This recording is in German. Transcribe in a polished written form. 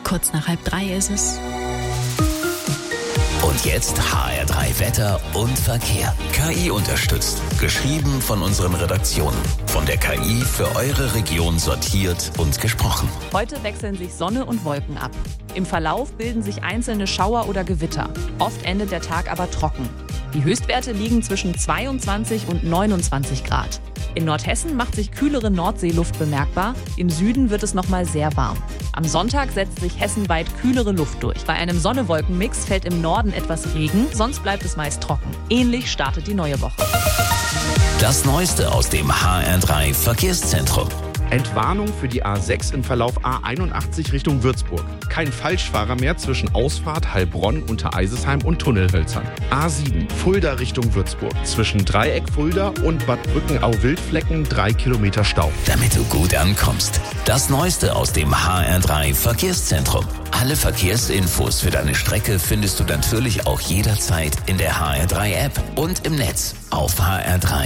Kurz nach 2:30 ist es. Und jetzt HR3 Wetter und Verkehr. KI unterstützt. Geschrieben von unseren Redaktionen. Von der KI für eure Region sortiert und gesprochen. Heute wechseln sich Sonne und Wolken ab. Im Verlauf bilden sich einzelne Schauer oder Gewitter. Oft endet der Tag aber trocken. Die Höchstwerte liegen zwischen 22 und 29 Grad. In Nordhessen macht sich kühlere Nordseeluft bemerkbar. Im Süden wird es nochmal sehr warm. Am Sonntag setzt sich hessenweit kühlere Luft durch. Bei einem Sonne-Wolken-Mix fällt im Norden etwas Regen, sonst bleibt es meist trocken. Ähnlich startet die neue Woche. Das Neueste aus dem HR3 Verkehrszentrum. Entwarnung für die A6 im Verlauf A81 Richtung Würzburg. Kein Falschfahrer mehr zwischen Ausfahrt Heilbronn, Untereisesheim und Tunnelhölzern. A7 Fulda Richtung Würzburg. Zwischen Dreieck Fulda und Bad Brückenau-Wildflecken 3 Kilometer Stau. Damit du gut ankommst. Das Neueste aus dem HR3 Verkehrszentrum. Alle Verkehrsinfos für deine Strecke findest du natürlich auch jederzeit in der HR3 App und im Netz auf hr3.de.